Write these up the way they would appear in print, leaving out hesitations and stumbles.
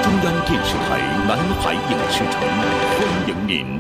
中央电视台南海影视城欢迎您。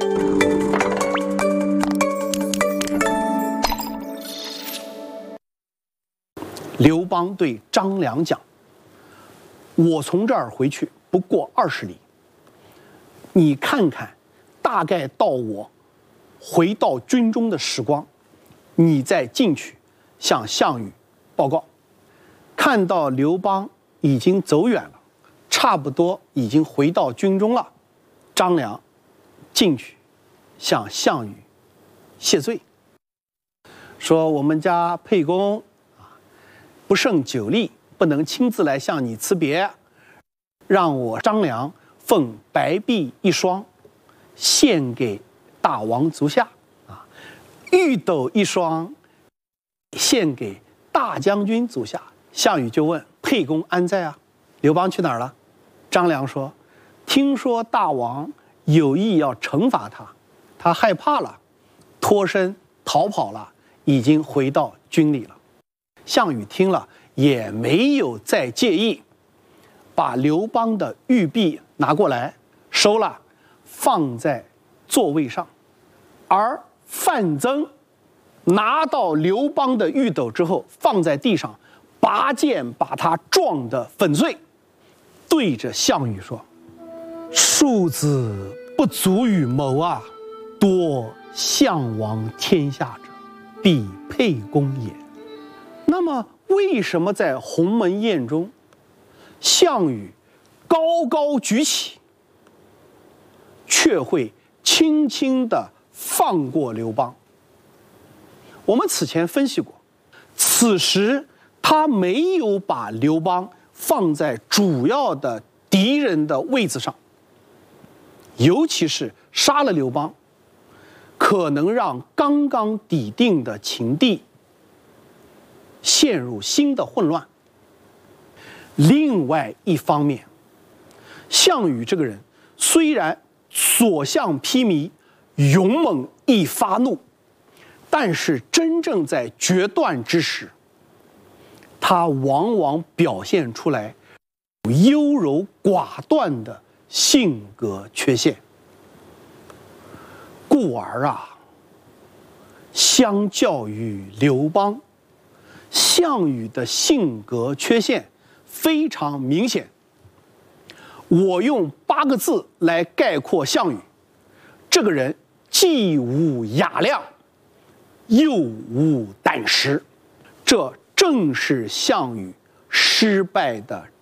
刘邦对张良讲：“我从这儿回去不过20里，你看看，大概到我回到军中的时光，你再进去向项羽报告。”看到刘邦已经走远了，差不多已经回到军中了，张良进去向项羽谢罪，说：“我们家沛公不胜酒力，不能亲自来向你辞别，让我张良奉白璧1双，献给大王足下，玉斗1双，献给大将军足下。”项羽就问：“沛公安在啊？刘邦去哪儿了？”张良说：“听说大王有意要惩罚他，他害怕了，脱身逃跑了，已经回到军里了。”项羽听了也没有再介意，把刘邦的玉璧拿过来收了，放在座位上。而范增拿到刘邦的玉斗之后，放在地上，拔剑把他撞得粉碎，对着项羽说：“庶子不足与谋啊，夺项王天下者，必沛公也。”那么为什么在鸿门宴中，项羽高高举起，却会轻轻地放过刘邦？我们此前分析过，此时他没有把刘邦放在主要的敌人的位子上，尤其是杀了刘邦，可能让刚刚抵定的秦地陷入新的混乱。另外一方面，项羽这个人虽然所向披靡，勇猛易发怒，但是真正在决断之时，他往往表现出来优柔寡断的性格缺陷。故而相较于刘邦，项羽的性格缺陷非常明显。我用8个字来概括项羽：这个人既无雅量，又无胆识。这正是项羽失败的